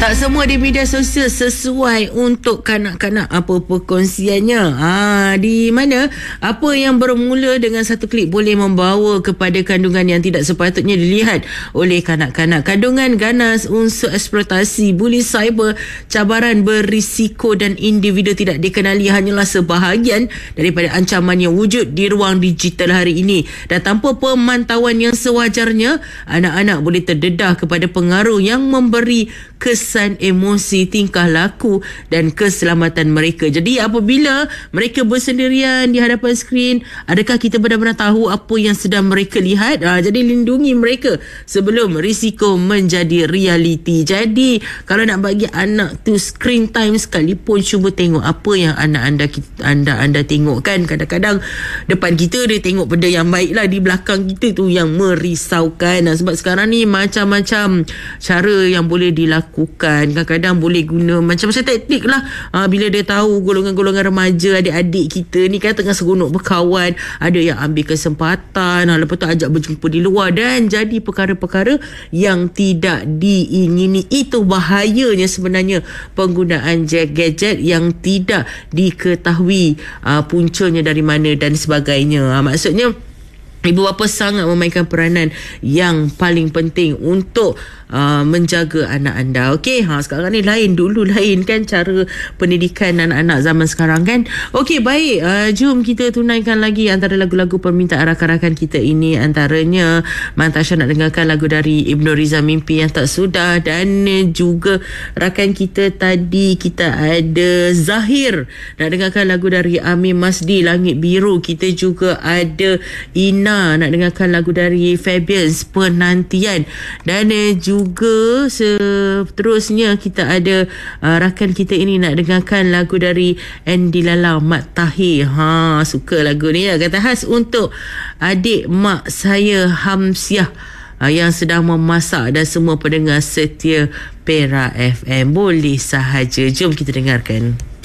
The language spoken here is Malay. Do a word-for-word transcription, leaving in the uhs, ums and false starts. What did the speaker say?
Tak semua di media sosial sesuai untuk kanak-kanak apa perkongsiannya. Ha, di mana apa yang bermula dengan satu klik boleh membawa kepada kandungan yang tidak sepatutnya dilihat oleh kanak-kanak. Kandungan ganas, unsur eksploitasi, buli cyber, cabaran berisiko dan individu tidak dikenali hanyalah sebahagian daripada ancaman yang wujud di ruang digital hari ini. Dan tanpa pemantauan yang sewajarnya, anak-anak boleh terdedah kepada pengaruh yang memberi kesan emosi, tingkah laku dan keselamatan mereka. Jadi apabila mereka bersendirian di hadapan skrin, adakah kita benar-benar tahu apa yang sedang mereka lihat? Ha, jadi lindungi mereka sebelum risiko menjadi realiti. Jadi kalau nak bagi anak tu screen time sekalipun, cuba tengok apa yang anak anda anda anda tengok kan. Kadang-kadang depan kita dia tengok benda yang baik lah, di belakang kita tu yang merisaukan. Ha, sebab sekarang ni macam-macam cara yang boleh dilakukan. Kadang-kadang boleh guna macam-macam taktik lah. Ha, bila dia tahu golongan-golongan remaja, adik-adik kita ni kan tengah seronok berkawan, ada yang ambil kesempatan, ha, lepas tu ajak berjumpa di luar dan jadi perkara-perkara yang tidak diingini. Itu bahayanya sebenarnya penggunaan gadget yang tidak diketahui ha, puncanya dari mana dan sebagainya. Ha, maksudnya ibu bapa sangat memainkan peranan yang paling penting untuk uh, menjaga anak anda. Okey, ha, sekarang ni lain, dulu lain kan cara pendidikan anak-anak zaman sekarang kan. Okey, baik, uh, jom kita tunaikan lagi antara lagu-lagu permintaan rakan-rakan kita ini. Antaranya Mantasha nak dengarkan lagu dari Ibnu Riza, Mimpi Yang Tak Sudah, dan juga rakan kita tadi kita ada Zahir nak dengarkan lagu dari Amir Masdi, Langit Biru. Kita juga ada Ina nak dengarkan lagu dari Fabians, Penantian. Dan eh, juga seterusnya kita ada uh, rakan kita ini nak dengarkan lagu dari Andy Lala, Mat Tahir. Ha, suka lagu ni ya. Kata khas untuk adik mak saya Hamsiah uh, yang sedang memasak dan semua pendengar setia Perak F M. Boleh sahaja. Jom kita dengarkan.